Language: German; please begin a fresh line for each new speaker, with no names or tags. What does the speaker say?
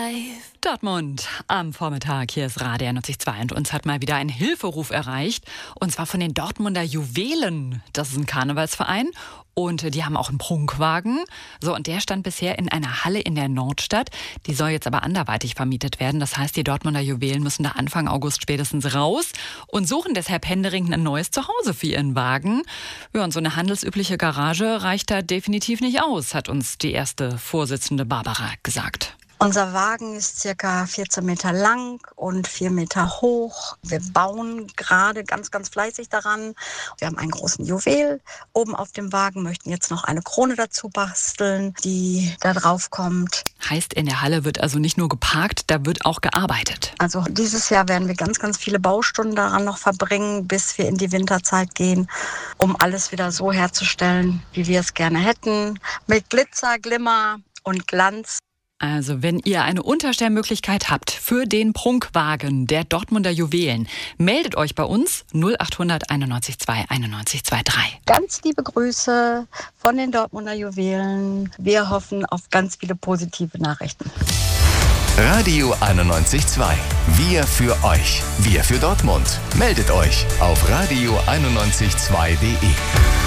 Dortmund am Vormittag. Hier ist Radio 91.2 und uns hat mal wieder ein Hilferuf erreicht. Und zwar von den Dortmunder Juwelen. Das ist ein Karnevalsverein und die haben auch einen Prunkwagen. So, und der stand bisher in einer Halle in der Nordstadt. Die soll jetzt aber anderweitig vermietet werden. Das heißt, die Dortmunder Juwelen müssen da Anfang August spätestens raus und suchen deshalb händeringend ein neues Zuhause für ihren Wagen. Ja, und so eine handelsübliche Garage reicht da definitiv nicht aus, hat uns die erste Vorsitzende Barbara gesagt.
Unser Wagen ist circa 14 Meter lang und 4 Meter hoch. Wir bauen gerade ganz fleißig daran. Wir haben einen großen Juwel oben auf dem Wagen, möchten jetzt noch eine Krone dazu basteln, die da drauf kommt.
Heißt, in der Halle wird also nicht nur geparkt, da wird auch gearbeitet.
Also dieses Jahr werden wir ganz viele Baustunden daran noch verbringen, bis wir in die Winterzeit gehen, um alles wieder so herzustellen, wie wir es gerne hätten. Mit Glitzer, Glimmer und Glanz.
Also, wenn ihr eine Unterstellmöglichkeit habt für den Prunkwagen der Dortmunder Juwelen, meldet euch bei uns 0800 91 2 91 23.
Ganz liebe Grüße von den Dortmunder Juwelen. Wir hoffen auf ganz viele positive Nachrichten.
Radio 91.2. Wir für euch. Wir für Dortmund. Meldet euch auf radio912.de.